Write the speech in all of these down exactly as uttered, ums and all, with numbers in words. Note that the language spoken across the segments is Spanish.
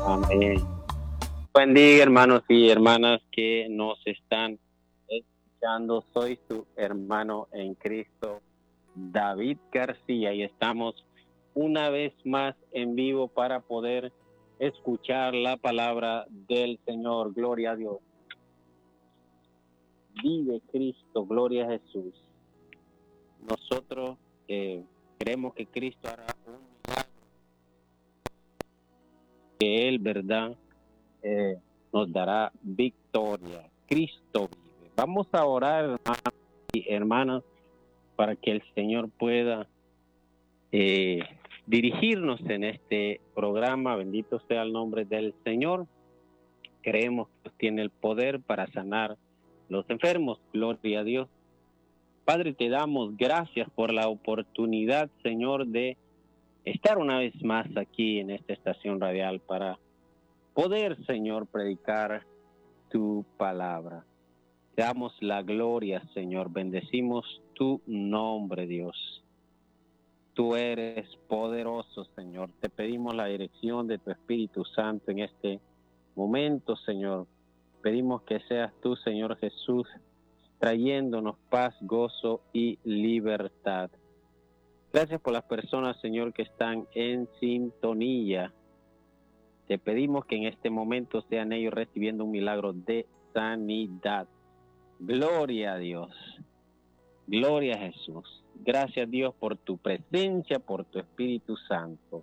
Amén. Buen día, hermanos y hermanas que nos están escuchando. Soy su hermano en Cristo, David García, y estamos una vez más en vivo para poder escuchar la palabra del Señor. Gloria a Dios. Vive Cristo, gloria a Jesús. Nosotros eh, creemos que Cristo hará un milagro, que Él, ¿verdad? Eh, nos dará victoria. Cristo vive. Vamos a orar, hermanos y hermanas, para que el Señor pueda eh, dirigirnos en este programa. Bendito sea el nombre del Señor. Creemos que tiene el poder para sanar los enfermos. Gloria a Dios. Padre, te damos gracias por la oportunidad, Señor, de estar una vez más aquí en esta estación radial para poder, Señor, predicar tu palabra. Te damos la gloria, Señor. Bendecimos tu nombre, Dios. Tú eres poderoso, Señor. Te pedimos la dirección de tu Espíritu Santo en este momento, Señor. Pedimos que seas tú, Señor Jesús, trayéndonos paz, gozo y libertad. Gracias por las personas, Señor, que están en sintonía. Te pedimos que en este momento sean ellos recibiendo un milagro de sanidad. Gloria a Dios. Gloria a Jesús. Gracias, Dios, por tu presencia, por tu Espíritu Santo.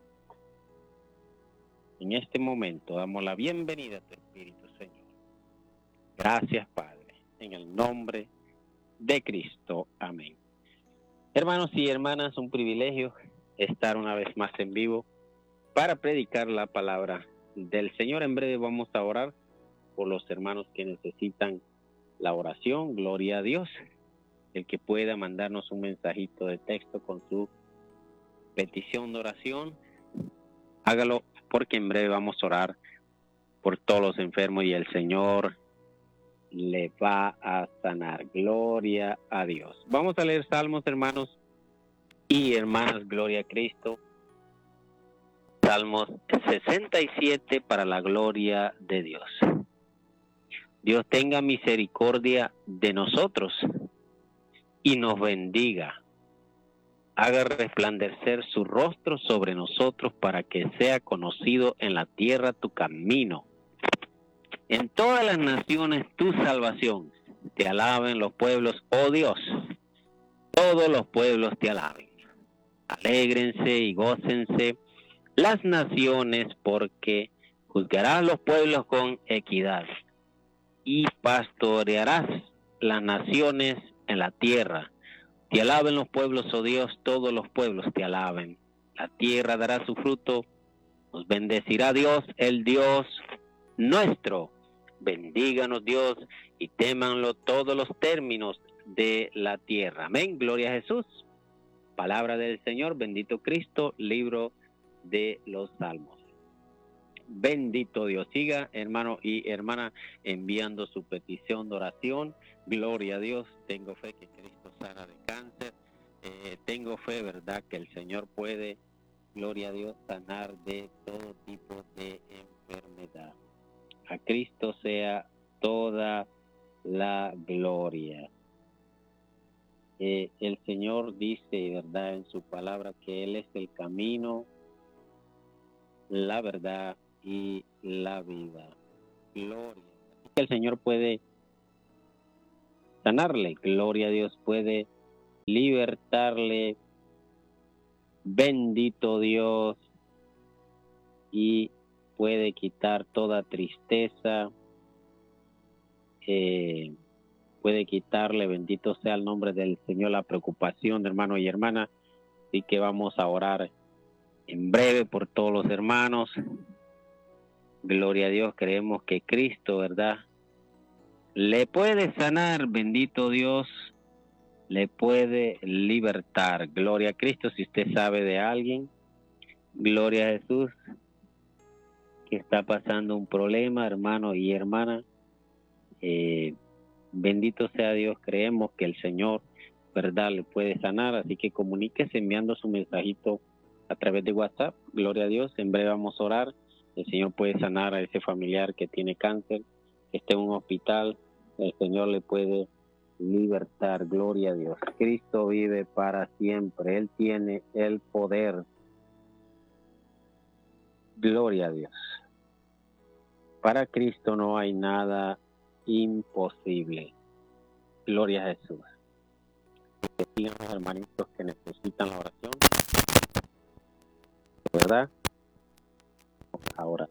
En este momento damos la bienvenida a tu Espíritu, Señor. Gracias, Padre. En el nombre de Cristo. Amén. Hermanos y hermanas, un privilegio estar una vez más en vivo para predicar la palabra del Señor. En breve vamos a orar por los hermanos que necesitan la oración. Gloria a Dios. El que pueda mandarnos un mensajito de texto con su petición de oración, hágalo, porque en breve vamos a orar por todos los enfermos y el Señor le va a sanar. Gloria a Dios. Vamos a leer salmos, hermanos y hermanas. Gloria a Cristo. Salmos sesenta y siete, para la gloria de Dios. Dios tenga misericordia de nosotros y nos bendiga. Haga resplandecer su rostro sobre nosotros para que sea conocido en la tierra tu camino. En todas las naciones tu salvación. Te alaben los pueblos, oh Dios. Todos los pueblos te alaben. Alégrense y gócense las naciones, porque juzgarás los pueblos con equidad y pastorearás las naciones en la tierra. Te alaben los pueblos, oh Dios, todos los pueblos te alaben. La tierra dará su fruto, nos bendecirá Dios, el Dios nuestro. Bendíganos Dios y témanlo todos los términos de la tierra. Amén, gloria a Jesús. Palabra del Señor, bendito Cristo, libro de los Salmos. Bendito Dios. Siga, hermano y hermana, enviando su petición de oración. Gloria a Dios. Tengo fe que Cristo sana de cáncer. Eh, tengo fe, verdad, que el Señor puede, gloria a Dios, sanar de todo tipo de enfermedad. A Cristo sea toda la gloria. Eh, el Señor dice, verdad, en su palabra, que Él es el camino, la verdad y la vida. Gloria. Que el Señor puede sanarle, gloria a Dios, puede libertarle. Bendito Dios. Y puede quitar toda tristeza. Eh, puede quitarle, bendito sea el nombre del Señor, la preocupación de hermano y hermana. Así que vamos a orar en breve por todos los hermanos. Gloria a Dios, creemos que Cristo, ¿verdad?, le puede sanar, bendito Dios, le puede libertar. Gloria a Cristo. Si usted sabe de alguien, gloria a Jesús, que está pasando un problema, hermano y hermana, eh, bendito sea Dios, creemos que el Señor, ¿verdad?, le puede sanar. Así que comuníquese enviando su mensajito a través de WhatsApp. Gloria a Dios. En breve vamos a orar El Señor puede sanar a ese familiar que tiene cáncer, que esté en un hospital. El Señor le puede libertar. Gloria a Dios. Cristo vive para siempre. Él tiene el poder. Gloria a Dios. Para Cristo no hay nada imposible. Gloria a Jesús. Que sigan los hermanitos que necesitan la oración, ¿verdad? Ahora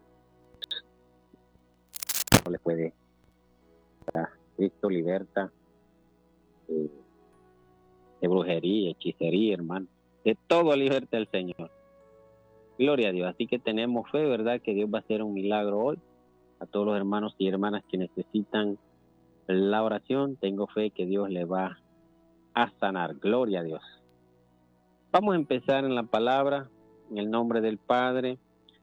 no le puede. ¿verdad? Cristo liberta eh, de brujería, hechicería, hermano. De todo liberta el Señor. Gloria a Dios. Así que tenemos fe, ¿verdad? Que Dios va a hacer un milagro hoy. A todos los hermanos y hermanas que necesitan la oración, tengo fe que Dios le va a sanar. Gloria a Dios. Vamos a empezar en la palabra, en el nombre del Padre,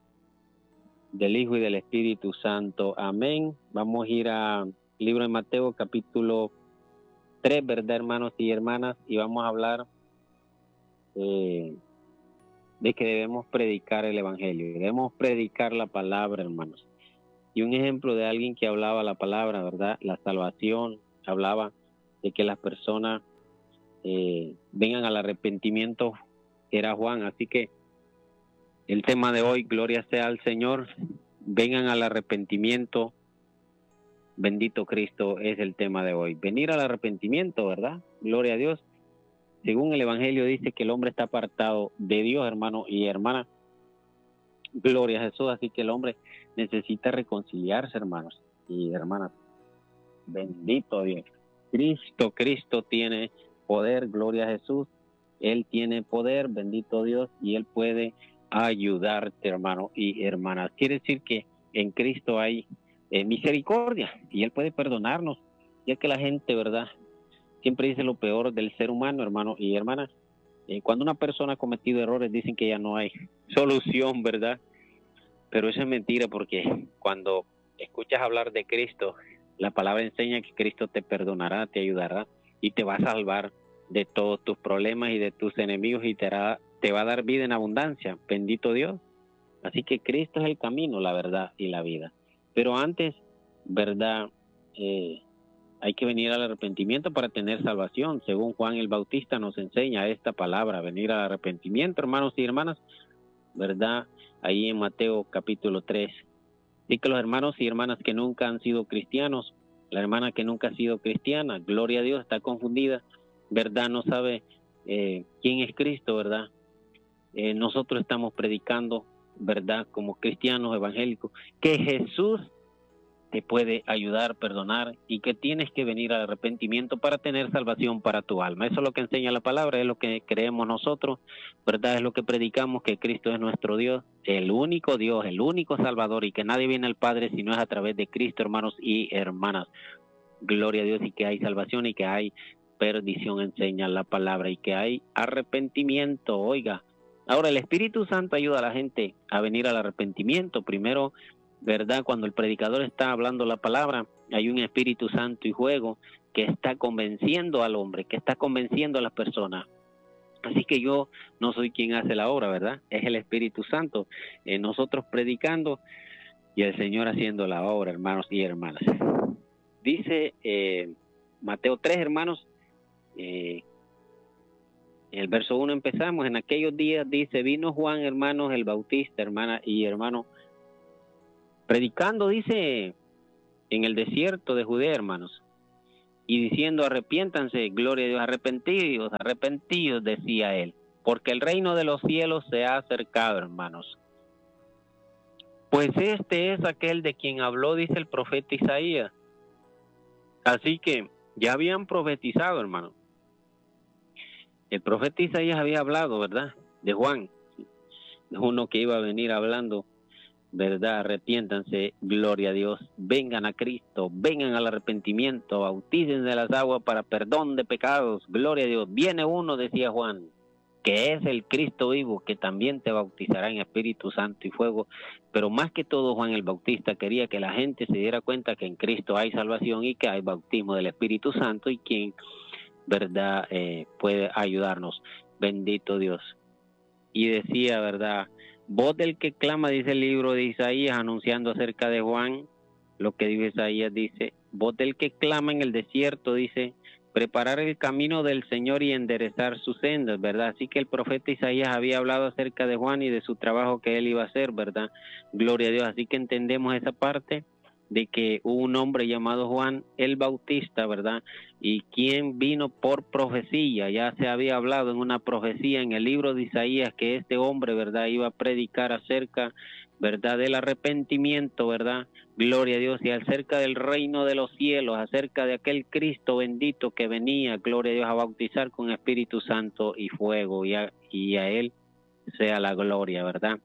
del Hijo y del Espíritu Santo. Amén. Vamos a ir al libro de Mateo, capítulo tres, ¿verdad, hermanos y hermanas? Y vamos a hablar eh, de que debemos predicar el Evangelio. Debemos predicar la palabra, hermanos. Y un ejemplo de alguien que hablaba la palabra, ¿verdad? La salvación, hablaba de que las personas eh, vengan al arrepentimiento, era Juan. Así que el tema de hoy, gloria sea al Señor, vengan al arrepentimiento, bendito Cristo es el tema de hoy. Venir al arrepentimiento, ¿verdad? Gloria a Dios. Según el Evangelio dice que el hombre está apartado de Dios, hermano y hermana. Gloria a Jesús, así que el hombre necesita reconciliarse, hermanos y hermanas. Bendito Dios. Cristo, Cristo tiene poder, gloria a Jesús. Él tiene poder, bendito Dios, y Él puede ayudarte, hermano y hermanas. Quiere decir que en Cristo hay eh, misericordia y Él puede perdonarnos, ya que la gente, ¿verdad?, siempre dice lo peor del ser humano, hermano y hermanas. Eh, cuando una persona ha cometido errores, dicen que ya no hay solución, ¿verdad? Pero eso es mentira, porque cuando escuchas hablar de Cristo, la palabra enseña que Cristo te perdonará, te ayudará y te va a salvar de todos tus problemas y de tus enemigos y te, hará, te va a dar vida en abundancia. Bendito Dios. Así que Cristo es el camino, la verdad y la vida. Pero antes, ¿verdad?, eh, hay que venir al arrepentimiento para tener salvación. Según Juan el Bautista nos enseña esta palabra, venir al arrepentimiento, hermanos y hermanas, ¿verdad? Ahí en Mateo capítulo tres. Así que los hermanos y hermanas que nunca han sido cristianos, la hermana que nunca ha sido cristiana, gloria a Dios, está confundida, ¿verdad? No sabe eh, quién es Cristo, ¿verdad? Eh, nosotros estamos predicando, ¿verdad? Como cristianos evangélicos, que Jesús te puede ayudar, perdonar y que tienes que venir al arrepentimiento para tener salvación para tu alma. Eso es lo que enseña la palabra, es lo que creemos nosotros, ¿verdad? Es lo que predicamos, que Cristo es nuestro Dios, el único Dios, el único Salvador y que nadie viene al Padre si no es a través de Cristo, hermanos y hermanas. Gloria a Dios, y que hay salvación y que hay perdición, enseña la palabra, y que hay arrepentimiento, oiga. Ahora, el Espíritu Santo ayuda a la gente a venir al arrepentimiento. Primero, ¿verdad? Cuando el predicador está hablando la palabra, hay un Espíritu Santo y juego que está convenciendo al hombre, que está convenciendo a las personas. Así que yo no soy quien hace la obra, ¿verdad? Es el Espíritu Santo. Eh, nosotros predicando y el Señor haciendo la obra, hermanos y hermanas. Dice eh, Mateo tres, hermanos, eh, en el verso uno empezamos. En aquellos días dice, vino Juan, hermanos, el Bautista, hermana y hermano, predicando, dice, en el desierto de Judea, hermanos, y diciendo, arrepiéntanse, gloria a Dios, arrepentidos, arrepentidos, decía él, porque el reino de los cielos se ha acercado, hermanos. Pues este es aquel de quien habló, dice el profeta Isaías. Así que ya habían profetizado, hermano. El profeta Isaías había hablado, ¿verdad?, de Juan, de uno que iba a venir hablando, ¿verdad? Arrepiéntanse, gloria a Dios, vengan a Cristo, vengan al arrepentimiento, bautícense de las aguas para perdón de pecados, gloria a Dios. Viene uno, decía Juan, que es el Cristo vivo, que también te bautizará en Espíritu Santo y fuego. Pero más que todo, Juan el Bautista quería que la gente se diera cuenta que en Cristo hay salvación y que hay bautismo del Espíritu Santo y quien, ¿verdad?, eh, puede ayudarnos. Bendito Dios. Y decía, ¿verdad?, Voz del que clama, dice el libro de Isaías, anunciando acerca de Juan, lo que dice Isaías, dice, voz del que clama en el desierto, dice, preparar el camino del Señor y enderezar sus sendas, ¿verdad? Así que el profeta Isaías había hablado acerca de Juan y de su trabajo que él iba a hacer, ¿verdad? Gloria a Dios. Así que entendemos esa parte de que hubo un hombre llamado Juan el Bautista, ¿verdad? Y quien vino por profecía, ya se había hablado en una profecía en el libro de Isaías que este hombre, ¿verdad?, iba a predicar acerca, ¿verdad?, del arrepentimiento, ¿verdad? Gloria a Dios, y acerca del reino de los cielos, acerca de aquel Cristo bendito que venía, gloria a Dios, a bautizar con Espíritu Santo y fuego, y a, y a él sea la gloria, ¿verdad?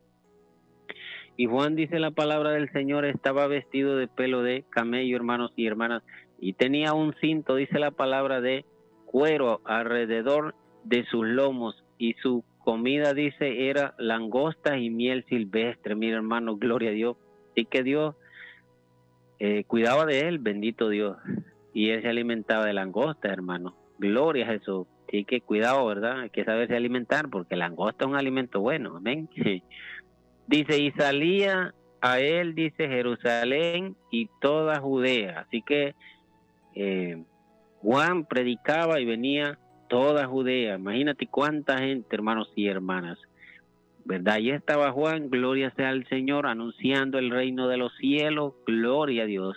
Y Juan, dice la palabra del Señor, estaba vestido de pelo de camello, hermanos y hermanas, y tenía un cinto, dice la palabra, de cuero alrededor de sus lomos, y su comida, dice, era langostas y miel silvestre. Mira, hermano, gloria a Dios. Y que Dios eh, cuidaba de él, bendito Dios, y él se alimentaba de langostas, hermano. Gloria a Jesús. Así que cuidado, ¿verdad? Hay que saberse alimentar, porque langosta es un alimento bueno, amén. Dice, y salía a él, dice, Jerusalén y toda Judea. Así que eh, Juan predicaba y venía toda Judea. Imagínate cuánta gente, hermanos y hermanas, ¿verdad? Allí estaba Juan, gloria sea al Señor, anunciando el reino de los cielos, gloria a Dios.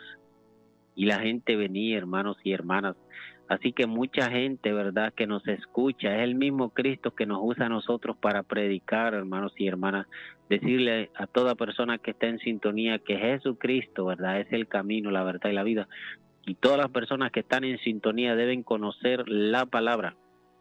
Y la gente venía, hermanos y hermanas. Así que mucha gente, ¿verdad?, que nos escucha, es el mismo Cristo que nos usa a nosotros para predicar, hermanos y hermanas, decirle a toda persona que está en sintonía que Jesucristo, ¿verdad?, es el camino, la verdad y la vida. Y todas las personas que están en sintonía deben conocer la palabra,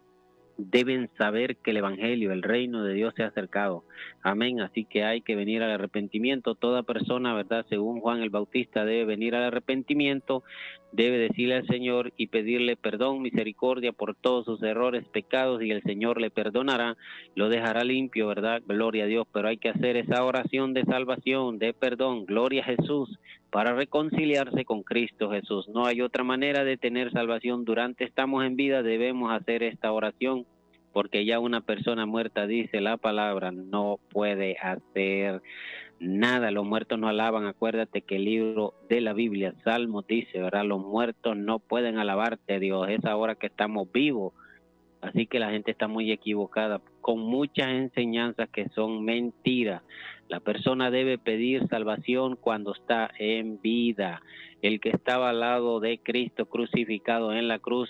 deben saber que el evangelio, el reino de Dios se ha acercado. Amén. Así que hay que venir al arrepentimiento. Toda persona, ¿verdad?, según Juan el Bautista, debe venir al arrepentimiento, debe decirle al Señor y pedirle perdón, misericordia por todos sus errores, pecados, y el Señor le perdonará, lo dejará limpio, ¿verdad? Gloria a Dios. Pero hay que hacer esa oración de salvación, de perdón, gloria a Jesús, para reconciliarse con Cristo Jesús. No hay otra manera de tener salvación. Durante estamos en vida, debemos hacer esta oración, porque ya una persona muerta, dice la palabra, no puede hacer nada. Los muertos no alaban. Acuérdate que el libro de la Biblia, Salmos, dice, ¿verdad?, los muertos no pueden alabarte, Dios, es ahora que estamos vivos. Así que la gente está muy equivocada, con muchas enseñanzas que son mentiras. La persona debe pedir salvación cuando está en vida. El que estaba al lado de Cristo crucificado en la cruz,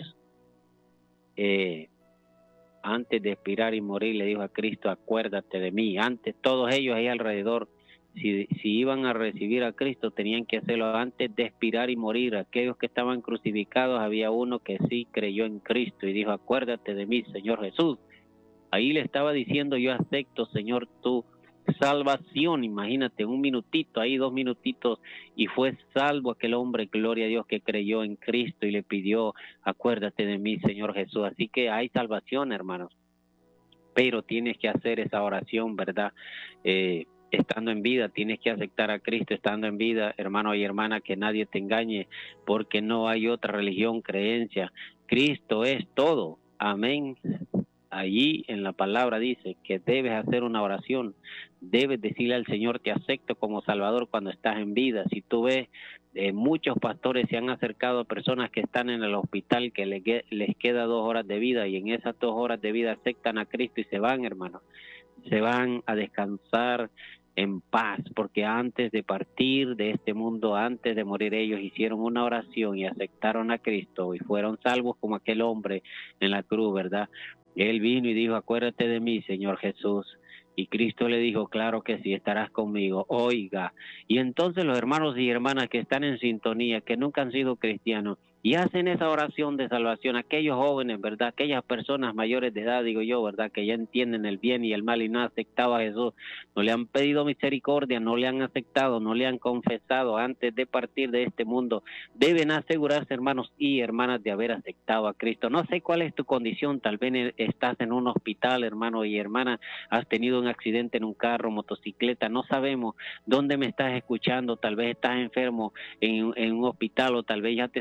eh, antes de expirar y morir, le dijo a Cristo, acuérdate de mí. Antes, todos ellos ahí alrededor, si, si iban a recibir a Cristo, tenían que hacerlo antes de expirar y morir. Aquellos que estaban crucificados, había uno que sí creyó en Cristo y dijo, acuérdate de mí, Señor Jesús. Ahí le estaba diciendo, yo acepto, Señor, tu salvación. Imagínate, un minutito, ahí dos minutitos, y fue salvo aquel hombre, gloria a Dios, que creyó en Cristo y le pidió, acuérdate de mí, Señor Jesús. Así que hay salvación, hermanos, pero tienes que hacer esa oración, ¿verdad? Eh, estando en vida, tienes que aceptar a Cristo estando en vida, hermano y hermana, que nadie te engañe, porque no hay otra religión, creencia. Cristo es todo, amén. Allí en la palabra dice que debes hacer una oración, debes decirle al Señor, te acepto como Salvador cuando estás en vida. Si tú ves, eh, muchos pastores se han acercado a personas que están en el hospital, que les, les queda dos horas de vida, y en esas dos horas de vida aceptan a Cristo y se van, hermano, se van a descansar en paz, porque antes de partir de este mundo, antes de morir, ellos hicieron una oración y aceptaron a Cristo y fueron salvos como aquel hombre en la cruz, ¿verdad? Él vino y dijo, acuérdate de mí, Señor Jesús. Y Cristo le dijo, claro que sí, estarás conmigo. Oiga. Y entonces los hermanos y hermanas que están en sintonía, que nunca han sido cristianos, y hacen esa oración de salvación, aquellos jóvenes, ¿verdad?, aquellas personas mayores de edad, digo yo, ¿verdad?, que ya entienden el bien y el mal y no han aceptado a Jesús, no le han pedido misericordia, no le han aceptado, no le han confesado antes de partir de este mundo, deben asegurarse, hermanos y hermanas, de haber aceptado a Cristo. No sé cuál es tu condición, tal vez estás en un hospital, hermano y hermana, has tenido un accidente en un carro, motocicleta, no sabemos dónde me estás escuchando, tal vez estás enfermo en, en un hospital, o tal vez ya te sacaron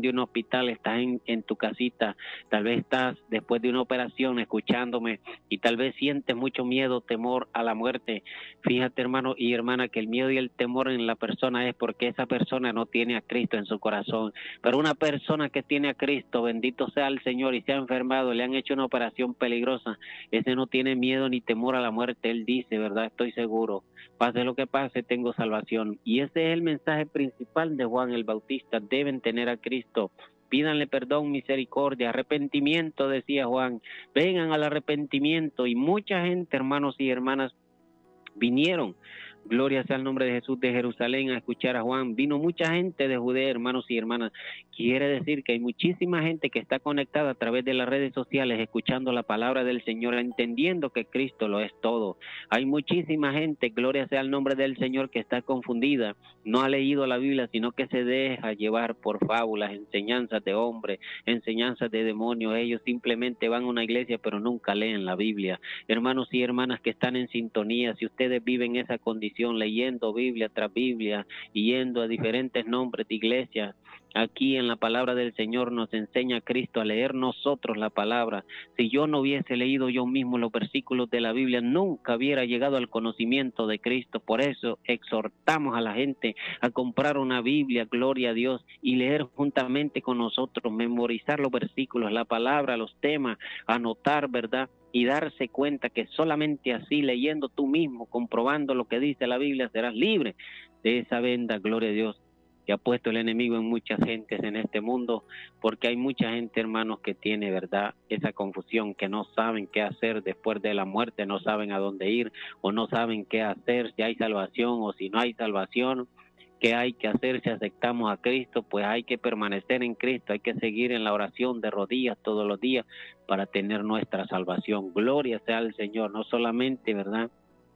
de un hospital, estás en, en tu casita, tal vez estás después de una operación escuchándome y tal vez sientes mucho miedo, temor a la muerte. Fíjate, hermano y hermana, que el miedo y el temor en la persona es porque esa persona no tiene a Cristo en su corazón. Pero una persona que tiene a Cristo, bendito sea el Señor, y se ha enfermado, le han hecho una operación peligrosa, ese no tiene miedo ni temor a la muerte. Él dice, ¿verdad? Estoy seguro, pase lo que pase, tengo salvación. Y ese es el mensaje principal de Juan el Bautista. Deben tener a Cristo. Pídanle perdón, misericordia, arrepentimiento, decía Juan. Vengan al arrepentimiento. Y mucha gente, hermanos y hermanas, vinieron, gloria sea el nombre de Jesús, de Jerusalén a escuchar a Juan. Vino mucha gente de Judea, hermanos y hermanas. Quiere decir que hay muchísima gente que está conectada a través de las redes sociales, escuchando la palabra del Señor, entendiendo que Cristo lo es todo. Hay muchísima gente, gloria sea el nombre del Señor, que está confundida, no ha leído la Biblia, sino que se deja llevar por fábulas, enseñanzas de hombres, enseñanzas de demonios. Ellos simplemente van a una iglesia, pero nunca leen la Biblia. Hermanos y hermanas que están en sintonía, si ustedes viven esa condición, leyendo Biblia tras Biblia, y yendo a diferentes nombres de iglesias, aquí en la palabra del Señor nos enseña Cristo a leer nosotros la palabra. Si yo no hubiese leído yo mismo los versículos de la Biblia, nunca hubiera llegado al conocimiento de Cristo. Por eso exhortamos a la gente a comprar una Biblia, gloria a Dios, y leer juntamente con nosotros, memorizar los versículos, la palabra, los temas, anotar, ¿verdad? Y darse cuenta que solamente así, leyendo tú mismo, comprobando lo que dice la Biblia, serás libre de esa venda, gloria a Dios, que ha puesto el enemigo en muchas gentes en este mundo, porque hay mucha gente, hermanos, que tiene, ¿verdad?, esa confusión, que no saben qué hacer después de la muerte, no saben a dónde ir, o no saben qué hacer, si hay salvación o si no hay salvación. ¿Qué hay que hacer si aceptamos a Cristo? Pues hay que permanecer en Cristo, hay que seguir en la oración de rodillas todos los días para tener nuestra salvación. Gloria sea al Señor, no solamente, ¿verdad?,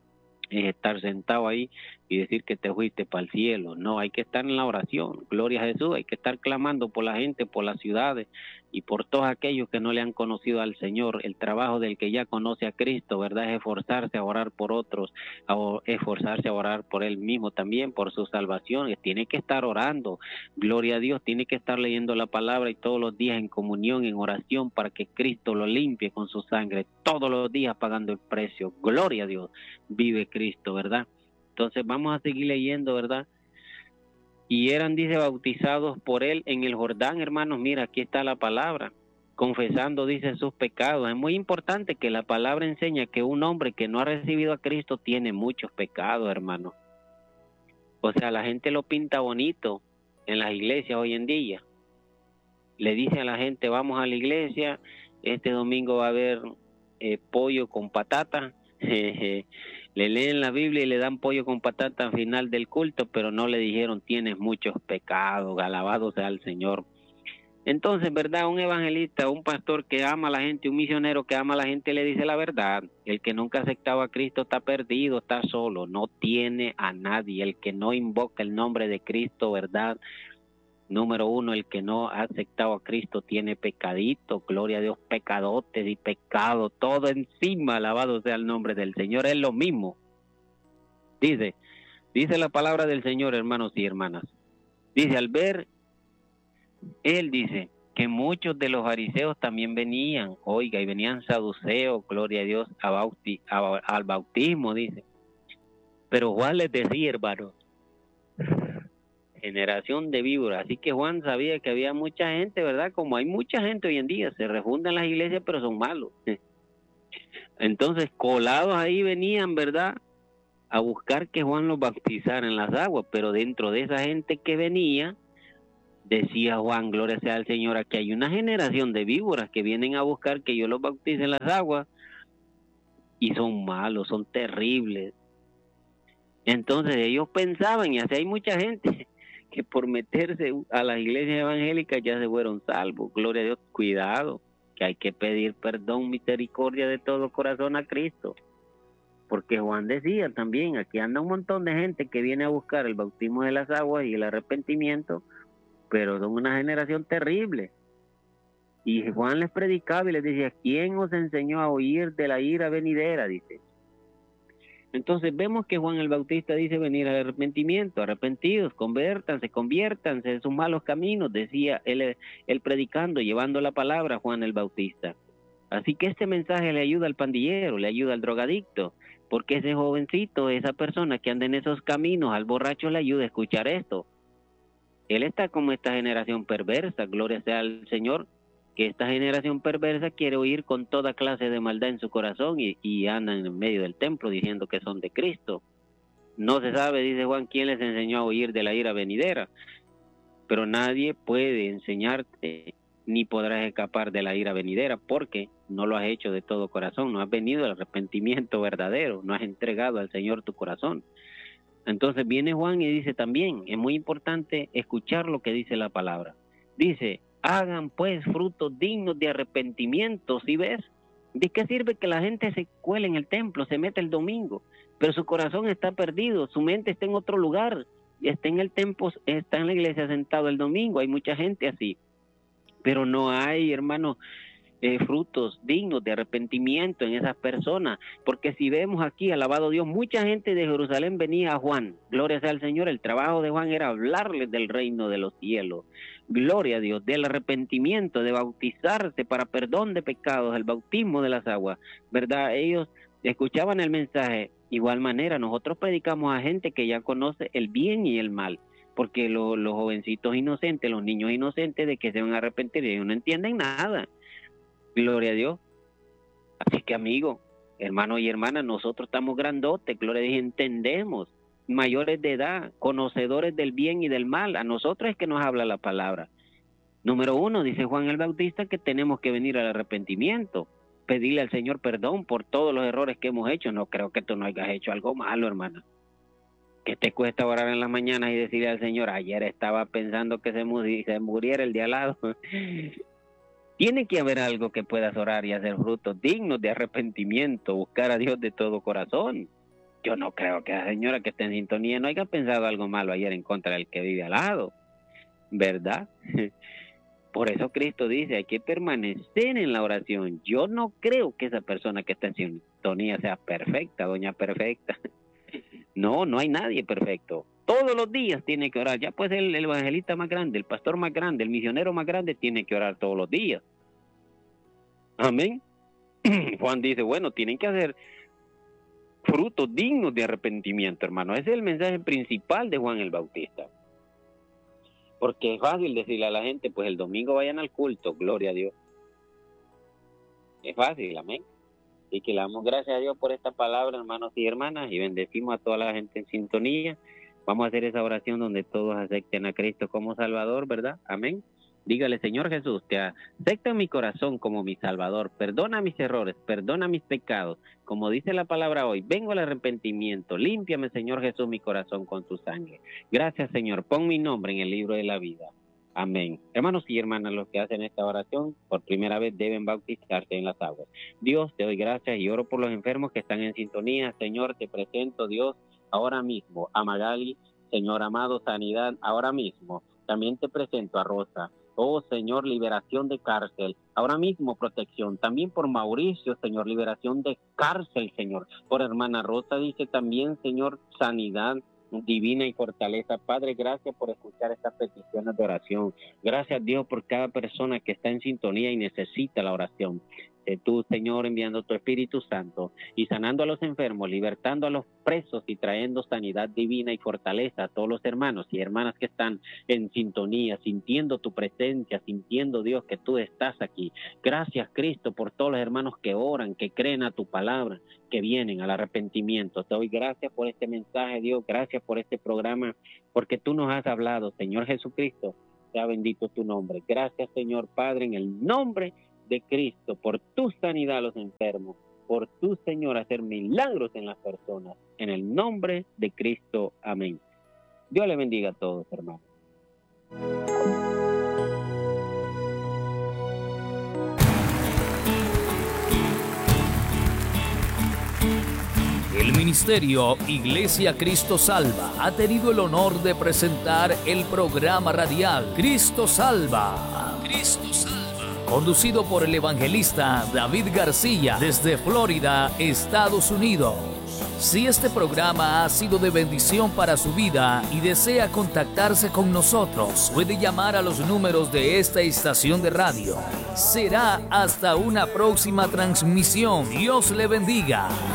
es estar sentado ahí y decir que te fuiste para el cielo. No, hay que estar en la oración, gloria a Jesús, hay que estar clamando por la gente, por las ciudades y por todos aquellos que no le han conocido al Señor. El trabajo del que ya conoce a Cristo, ¿verdad?, es esforzarse a orar por otros, a esforzarse a orar por él mismo también, por su salvación. Tiene que estar orando, gloria a Dios, tiene que estar leyendo la palabra y todos los días en comunión, en oración, para que Cristo lo limpie con su sangre, todos los días pagando el precio. Gloria a Dios, vive Cristo, ¿verdad? Entonces vamos a seguir leyendo, ¿verdad? Y eran, dice, bautizados por él en el Jordán, hermanos. Mira, aquí está la palabra, confesando, dice, sus pecados. Es muy importante que la palabra enseña que un hombre que no ha recibido a Cristo tiene muchos pecados, hermanos. O sea, la gente lo pinta bonito en las iglesias hoy en día. Le dice a la gente, vamos a la iglesia, este domingo va a haber eh, pollo con patata. Le leen la Biblia y le dan pollo con patata al final del culto, pero no le dijeron, tienes muchos pecados, alabado sea el Señor. Entonces, ¿verdad? Un evangelista, un pastor que ama a la gente, un misionero que ama a la gente, le dice la verdad. El que nunca ha aceptado a Cristo está perdido, está solo, no tiene a nadie. El que no invoca el nombre de Cristo, ¿verdad? Número uno, el que no ha aceptado a Cristo tiene pecadito, gloria a Dios, pecadotes y pecado, todo encima, alabado sea el nombre del Señor, es lo mismo. Dice, dice la palabra del Señor, hermanos y hermanas. Dice, al ver, él dice que muchos de los fariseos también venían, oiga, y venían saduceos, gloria a Dios, a bauti, a, al bautismo, dice. Pero Juan les decía, hermanos, generación de víboras. Así que Juan sabía que había mucha gente, ¿verdad? Como hay mucha gente hoy en día, se refundan las iglesias, pero son malos. Entonces, colados ahí venían, ¿verdad?, a buscar que Juan los bautizara en las aguas, pero dentro de esa gente que venía, decía Juan, gloria sea al Señor, aquí hay una generación de víboras que vienen a buscar que yo los bautice en las aguas, y son malos, son terribles. Entonces ellos pensaban, y así hay mucha gente que por meterse a las iglesias evangélicas ya se fueron salvos. Gloria a Dios, cuidado, que hay que pedir perdón, misericordia de todo corazón a Cristo. Porque Juan decía también, aquí anda un montón de gente que viene a buscar el bautismo de las aguas y el arrepentimiento, pero son una generación terrible. Y Juan les predicaba y les decía, ¿quién os enseñó a huir de la ira venidera? Dice. Entonces vemos que Juan el Bautista dice venir al arrepentimiento, arrepentidos, convértanse, conviértanse de sus malos caminos, decía él, él predicando, llevando la palabra Juan el Bautista. Así que este mensaje le ayuda al pandillero, le ayuda al drogadicto, porque ese jovencito, esa persona que anda en esos caminos, al borracho le ayuda a escuchar esto. Él está como esta generación perversa, gloria sea al Señor, que esta generación perversa quiere oír con toda clase de maldad en su corazón y, y andan en medio del templo diciendo que son de Cristo. No se sabe, dice Juan, quién les enseñó a oír de la ira venidera, pero nadie puede enseñarte ni podrás escapar de la ira venidera porque no lo has hecho de todo corazón, no has venido al arrepentimiento verdadero, no has entregado al Señor tu corazón. Entonces viene Juan y dice también, es muy importante escuchar lo que dice la palabra. Dice, hagan pues frutos dignos de arrepentimiento, ¿sí ves? ¿De qué sirve que la gente se cuele en el templo, se mete el domingo, pero su corazón está perdido, su mente está en otro lugar, está en el templo, está en la iglesia sentado el domingo? Hay mucha gente así, pero no hay, hermano, eh, frutos dignos de arrepentimiento en esas personas, porque si vemos aquí, alabado Dios, mucha gente de Jerusalén venía a Juan, gloria sea al Señor. El trabajo de Juan era hablarles del reino de los cielos, gloria a Dios, del arrepentimiento, de bautizarse para perdón de pecados, el bautismo de las aguas, ¿verdad? Ellos escuchaban el mensaje. Igual manera, nosotros predicamos a gente que ya conoce el bien y el mal, porque lo, los jovencitos inocentes, los niños inocentes, de que se van a arrepentir, ellos no entienden nada, gloria a Dios. Así que, amigo, hermano y hermana, nosotros estamos grandotes, gloria a Dios, entendemos, mayores de edad, conocedores del bien y del mal. A nosotros es que nos habla la palabra. Número uno, dice Juan el Bautista, que tenemos que venir al arrepentimiento, pedirle al Señor perdón por todos los errores que hemos hecho. No creo que tú no hayas hecho algo malo, hermana. ¿Qué te cuesta orar en las mañanas y decirle al Señor, ayer estaba pensando que se, muri- se muriera el de al lado? Tiene que haber algo que puedas orar y hacer frutos dignos de arrepentimiento, buscar a Dios de todo corazón. Yo no creo que la señora que está en sintonía no haya pensado algo malo ayer en contra del que vive al lado, ¿verdad? Por eso Cristo dice, hay que permanecer en la oración. Yo no creo que esa persona que está en sintonía sea perfecta, doña perfecta. No, no hay nadie perfecto. Todos los días tiene que orar. Ya pues el, el evangelista más grande, el pastor más grande, el misionero más grande tiene que orar todos los días. Amén. Juan dice, bueno, tienen que hacer frutos dignos de arrepentimiento, hermano. Ese es el mensaje principal de Juan el Bautista. Porque es fácil decirle a la gente, pues el domingo vayan al culto, gloria a Dios. Es fácil, amén. Y que le damos gracias a Dios por esta palabra, hermanos y hermanas, y bendecimos a toda la gente en sintonía. Vamos a hacer esa oración donde todos acepten a Cristo como Salvador, ¿verdad? Amén. Dígale, Señor Jesús, te acepto en mi corazón como mi Salvador. Perdona mis errores, perdona mis pecados. Como dice la palabra hoy, vengo al arrepentimiento. Límpiame, Señor Jesús, mi corazón con tu sangre. Gracias, Señor. Pon mi nombre en el libro de la vida. Amén. Hermanos y hermanas, los que hacen esta oración por primera vez deben bautizarse en las aguas. Dios, te doy gracias y oro por los enfermos que están en sintonía. Señor, te presento, Dios, ahora mismo a Magali, Señor amado, sanidad ahora mismo. También te presento a Rosa. Oh, Señor, liberación de cárcel. Ahora mismo protección. También por Mauricio, Señor, liberación de cárcel, Señor. Por hermana Rosa dice también, Señor, sanidad divina y fortaleza. Padre, gracias por escuchar estas peticiones de oración. Gracias, Dios, por cada persona que está en sintonía y necesita la oración. Eh, tú, Señor, enviando tu Espíritu Santo y sanando a los enfermos, libertando a los presos y trayendo sanidad divina y fortaleza a todos los hermanos y hermanas que están en sintonía, sintiendo tu presencia, sintiendo, Dios, que tú estás aquí. Gracias, Cristo, por todos los hermanos que oran, que creen a tu palabra, que vienen al arrepentimiento. Te doy gracias por este mensaje, Dios, gracias por este programa, porque tú nos has hablado, Señor Jesucristo, sea bendito tu nombre. Gracias, Señor Padre, en el nombre de Cristo, por tu sanidad a los enfermos, por tu, Señor, hacer milagros en las personas, en el nombre de Cristo, amén. Dios le bendiga a todos, hermanos. El Ministerio Iglesia Cristo Salva ha tenido el honor de presentar el programa radial Cristo Salva. Cristo Salva. Conducido por el evangelista David García desde Florida, Estados Unidos. Si este programa ha sido de bendición para su vida y desea contactarse con nosotros, puede llamar a los números de esta estación de radio. Será hasta una próxima transmisión. Dios le bendiga.